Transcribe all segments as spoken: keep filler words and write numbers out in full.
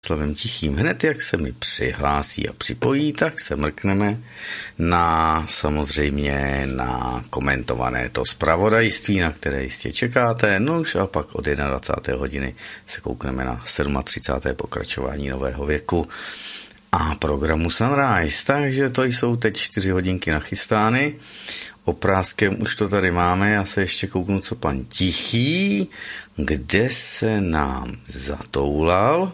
Slavem Tichým. Hned jak se mi přihlásí a připojí, tak se mrkneme na samozřejmě na komentované to zpravodajství, na které jistě čekáte. No už a pak od jednadvacáté hodiny se koukneme na třicáté sedmé pokračování Nového věku a programu Sunrise. Takže to jsou teď čtyři hodinky nachystány. Oprázkem už to tady máme. Já se ještě kouknu, co pan Tichý, kde se nám zatoulal,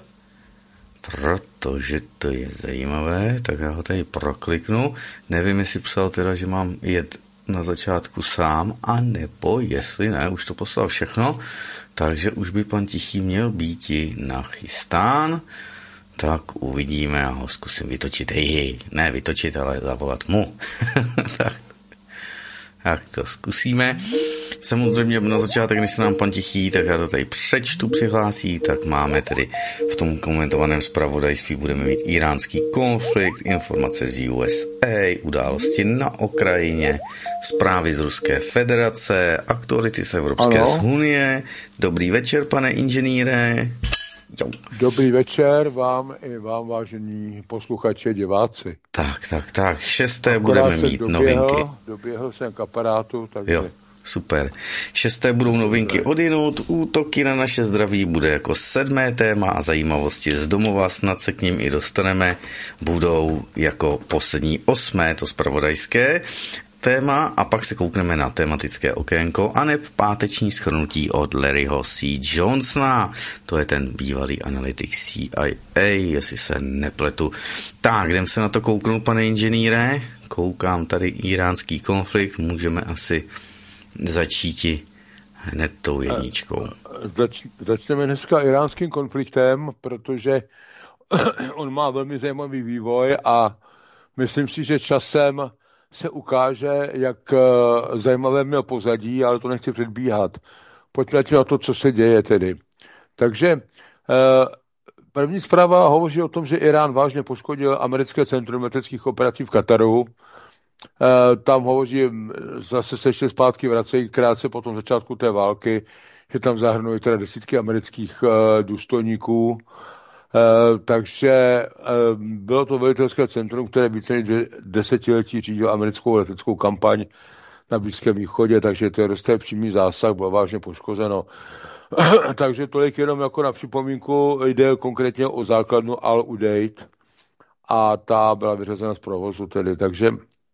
protože to je zajímavé, tak já ho tady prokliknu. Nevím, jestli psal teda, že mám jet na začátku sám, a nebo jestli ne, už to poslal všechno, takže už by pan Tichý měl být nachystán. Tak uvidíme, já ho zkusím vytočit. Hej, hej, ne vytočit, ale zavolat mu. tak, tak to zkusíme. Samozřejmě na začátek, když se nám pan Tichý, tak já to tady přečtu, přihlásí, tak máme tedy v tom komentovaném zpravodajství budeme mít iránský konflikt, informace z U S A, události na Ukrajině, zprávy z Ruské federace, aktuality z Evropské unie. Dobrý večer, pane inženýre. Jo. Dobrý večer vám i vám, vážení posluchači, diváci. Tak, tak, tak, šesté Akorát budeme mít doběhl, novinky. Doběhl jsem k aparátu, takže... Jo. Super. Šesté budou novinky odjinud, útoky na naše zdraví bude jako sedmé téma a zajímavosti z domova, snad se k ním i dostaneme, budou jako poslední osmé, to zpravodajské téma, a pak se koukneme na tematické okénko a neb páteční shrnutí od Larryho C. Johnsona, to je ten bývalý analytik C I A, jestli se nepletu. Tak, jdem se na to kouknout, pane inženýre, koukám tady iránský konflikt, můžeme asi začíti hned tou jedničkou. Zač, začneme dneska iránským konfliktem, protože on má velmi zajímavý vývoj a myslím si, že časem se ukáže, jak zajímavé měl pozadí, ale to nechci předbíhat. Pojďme na to, co se děje tedy. Takže první zpráva hovoří o tom, že Irán vážně poškodil americké centrum leteckých operací v Kataru. Tam hovoří, zase se ještě zpátky vracejí krátce po tom začátku té války, že tam zahrnují teda desítky amerických důstojníků. Takže bylo to velitelské centrum, které více než desetiletí řídilo americkou leteckou kampaň na Blízkém východě, takže to je dost přímý zásah, bylo vážně poškozeno. Takže tolik jenom jako na připomínku, jde konkrétně o základnu Al-Udeid a ta byla vyřazena z provozu tedy, takže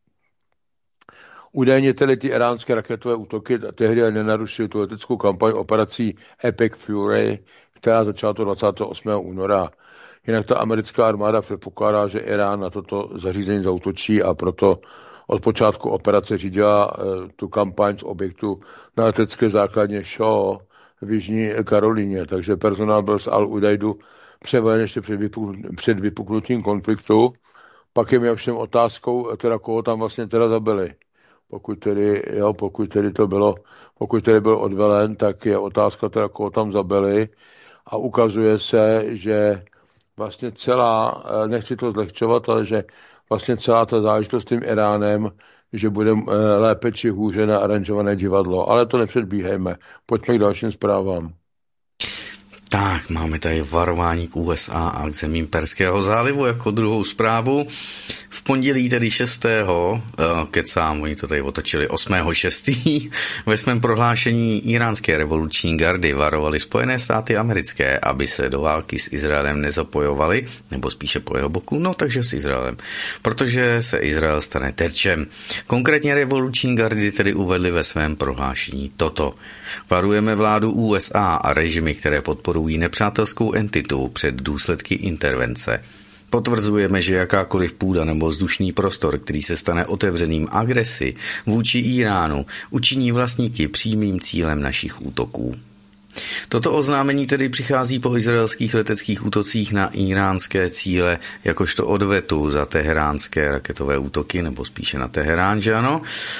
údajně tedy ty iránské raketové útoky tehdy nenarušily tu leteckou kampaň operací Epic Fury, která začala to dvacátého osmého února. Jinak ta americká armáda předpokládá, že Irán na toto zařízení zaútočí a proto od počátku operace řídila e, tu kampaň z objektu na letecké základně Shaw v Jižní Karolíně. Takže personál byl z Al-Udaidu převezen ještě před, vypuk, před vypuknutím konfliktu. Pak je mi ovšem otázkou, teda koho tam vlastně teda zabili. Pokud tedy, jo, pokud tedy to bylo, pokud tedy byl odvelen, tak je otázka teda, koho tam zabili, a ukazuje se, že vlastně celá, nechci to zlehčovat, ale že vlastně celá ta záležitost s tím Iránem, že bude lépe či hůře na aranžované divadlo, ale to nepředbíhejme. Pojďme k dalším zprávám. Tak, máme tady varování k U S A a k zemím Perského zálivu jako druhou zprávu. V pondělí tedy šestého kecám, oni to tady otočili osmého šestého ve svém prohlášení iránské revoluční gardy varovali Spojené státy americké, aby se do války s Izraelem nezapojovali, nebo spíše po jeho boku, no takže s Izraelem, protože se Izrael stane terčem. Konkrétně revoluční gardy tedy uvedli ve svém prohlášení toto. Varujeme vládu U S A a režimy, které podporují nepřátelskou entitu před důsledky intervence. Potvrzujeme, že jakákoliv půda nebo vzdušný prostor, který se stane otevřeným agresi vůči Iránu, učiní vlastníky přímým cílem našich útoků. Toto oznámení tedy přichází po izraelských leteckých útocích na iránské cíle jakožto odvetu za teheránské raketové útoky, nebo spíše na Teherán, že ano?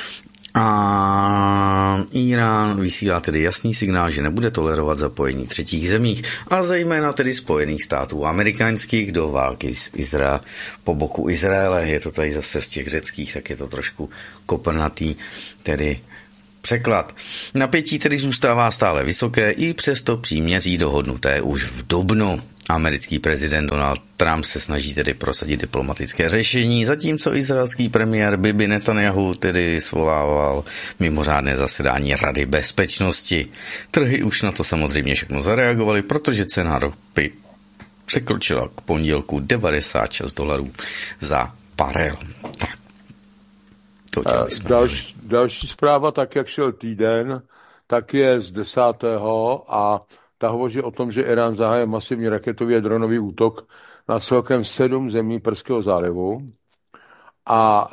A Irán vysílá tedy jasný signál, že nebude tolerovat zapojení třetích zemích a zejména tedy Spojených států amerických do války s Izrael po boku Izraele. Je to tady zase z těch řeckých, tak je to trošku koprnatý, tedy překlad. Napětí tedy zůstává stále vysoké i přesto příměří dohodnuté už v dubnu. Americký prezident Donald Trump se snaží tedy prosadit diplomatické řešení, zatímco izraelský premiér Bibi Netanyahu tedy svolával mimořádné zasedání Rady bezpečnosti. Trhy už na to samozřejmě všechno zareagovaly, protože cena ropy překročila k pondělku devadesát šest dolarů za barel. Tak. To další, další zpráva, tak jak šel týden, tak je z desátého a ta hovoří o tom, že Irán zahájil masivní raketový a dronový útok na celkem sedm zemí Perského zálivu a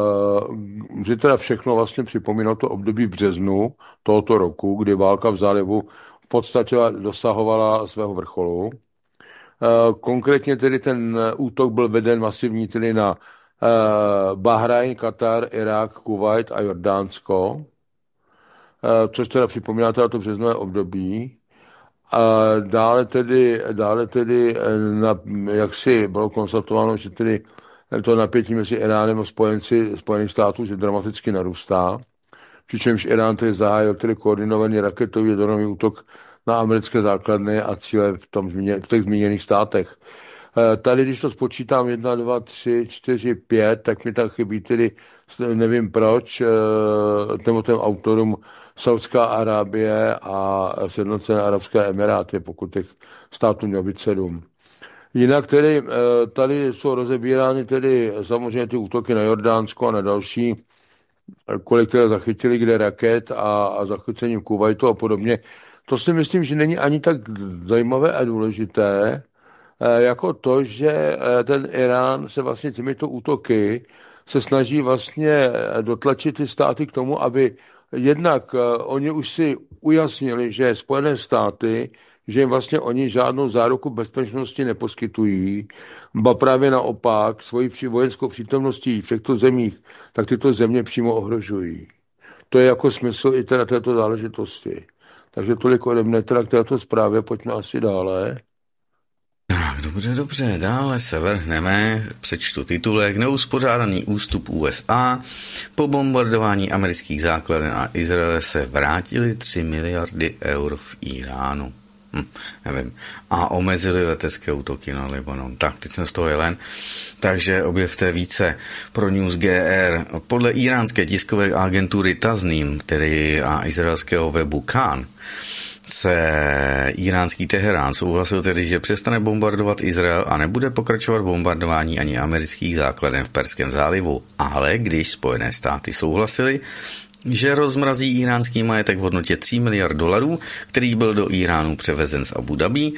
e, že teda všechno vlastně připomínalo to období v březnu tohoto roku, kdy válka v zálivu v podstatě dosahovala svého vrcholu. E, konkrétně tedy ten útok byl veden masivní tedy na e, Bahrajn, Katar, Irák, Kuvajt a Jordánsko, e, což teda připomíná teda to březnové období. A dále tedy, dále tedy na, jak si bylo konstatováno, že tedy to napětí mezi Iránem a spojenci Spojených států že dramaticky narůstá, přičemž Irán tedy zahájil tedy koordinovaný raketový dronový útok na americké základny a cíle v, tom, v těch zmíněných státech. Tady, když to spočítám jedna, dva, tři, čtyři, pět, tak mi tak chybí tedy, nevím proč, nebo těm autorům Saudská Arábie a Sjednocené arabské emiráty, pokud těch států mělo být sedm. Jinak tedy tady jsou rozebírány tedy samozřejmě ty útoky na Jordánsko a na další, kolik teda zachytili kde raket a, a zachycením Kuvajtu a podobně. To si myslím, že není ani tak zajímavé a důležité, jako to, že ten Irán se vlastně těmito útoky se snaží vlastně dotlačit ty státy k tomu, aby jednak oni už si ujasnili, že Spojené státy, že jim vlastně oni žádnou záruku bezpečnosti neposkytují, ba právě naopak svoji vojenskou přítomností v těchto zemích, tak tyto země přímo ohrožují. To je jako smysl i teda této záležitosti. Takže tolik ode mne teda k této zprávě, pojďme asi dále. Tak, dobře, dobře, dále se vrhneme, přečtu titulek. Neuspořádaný ústup U S A. Po bombardování amerických základen a Izraele se vrátily tři miliardy eur v Iránu. Hm, nevím. A omezili letecké útoky na Libanon. Tak, teď jsem z toho jelen. Takže objevte více pro News G R. Podle iránské tiskové agentury Tasnim, tedy a izraelského webu Khan, se iránský Teherán souhlasil tedy, že přestane bombardovat Izrael a nebude pokračovat bombardování ani amerických základen v Perském zálivu. Ale když Spojené státy souhlasily, že rozmrazí iránský majetek v hodnotě tří miliard dolarů, který byl do Iránu převezen z Abu Dhabi,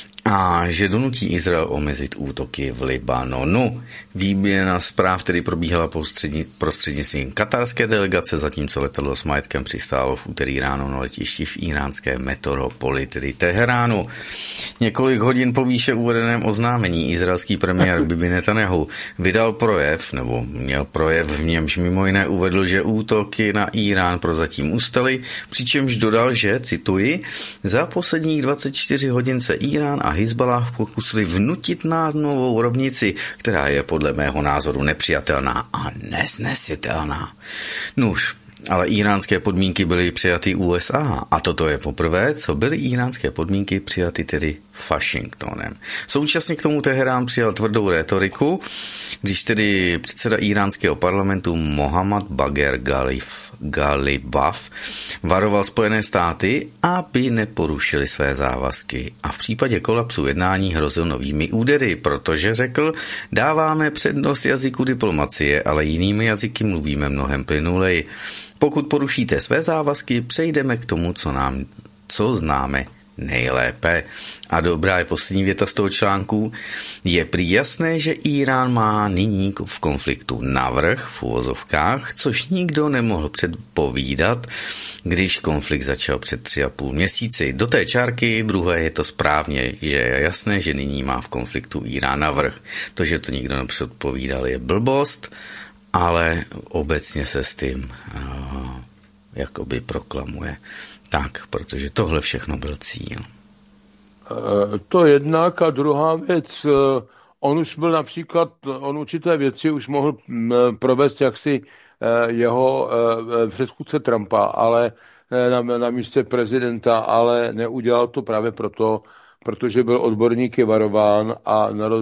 a že donutí Izrael omezit útoky v Libanonu. Výměna zpráv tedy probíhala prostřednictvím katarské delegace, zatímco letadlo s majetkem přistálo v úterý ráno na letišti v iránské metropoli, tedy Teheránu. Několik hodin po výše uvedeném oznámení izraelský premiér Bibi Netanyahu vydal projev, nebo měl projev, v němž mimo jiné uvedl, že útoky na Irán prozatím ustaly, přičemž dodal, že, cituji, za posledních dvacet čtyři hodin se Irán a Hizballah pokusili vnutit na novou rovnici, která je podle mého názoru nepřijatelná a nesnesitelná. Nuž, ale iránské podmínky byly přijaty U S A a toto je poprvé, co byly iránské podmínky přijaty tedy Washingtonem. Současně k tomu Teherán přijal tvrdou rétoriku, když tedy předseda iránského parlamentu Mohammad Bagher Galif, Galibaf varoval Spojené státy, aby neporušili své závazky a v případě kolapsu jednání hrozil novými údery, protože řekl, dáváme přednost jazyku diplomacie, ale jinými jazyky mluvíme mnohem plynuleji. Pokud porušíte své závazky, přejdeme k tomu, co nám, co známe nejlépe. A dobrá je poslední věta z toho článku. Je prý jasné, že Irán má nyní v konfliktu navrch v uvozovkách, což nikdo nemohl předpovídat, když konflikt začal před tři a půl měsíci. Do té čárky druhé je to správně, že je jasné, že nyní má v konfliktu Irán navrch. To, že to nikdo nepředpovídal, je blbost, ale obecně se s tím uh, jakoby proklamuje. Tak, protože tohle všechno byl cíl. To jednak a druhá věc, on už byl například, on určité věci už mohl provést jaksi jeho předchůdce Trumpa, ale na, na místě prezidenta, ale neudělal to právě proto, protože byl odborníky varován a na